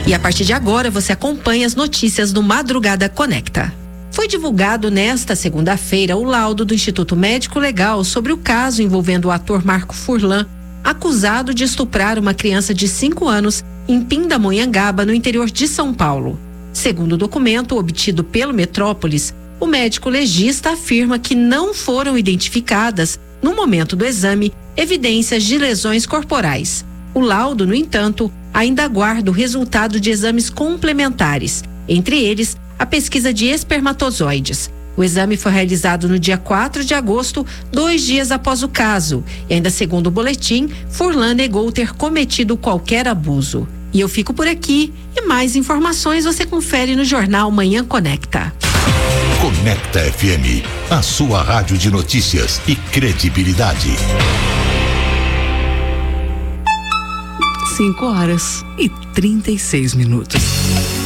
E a partir de agora você acompanha as notícias do Madrugada Conecta. Foi divulgado nesta segunda-feira o laudo do Instituto Médico Legal sobre o caso envolvendo o ator Marco Furlan, acusado de estuprar uma criança de 5 anos em Pindamonhangaba, no interior de São Paulo. Segundo o documento obtido pelo Metrópolis, o médico legista afirma que não foram identificadas, no momento do exame, evidências de lesões corporais. O laudo, no entanto, ainda aguarda o resultado de exames complementares, entre eles a pesquisa de espermatozoides. O exame foi realizado no dia 4 de agosto, 2 dias após o caso, e ainda segundo o boletim, Furlan negou ter cometido qualquer abuso. E eu fico por aqui, e mais informações você confere no Jornal Manhã Conecta. Conecta FM, a sua rádio de notícias e credibilidade. 5 horas e 36 minutos.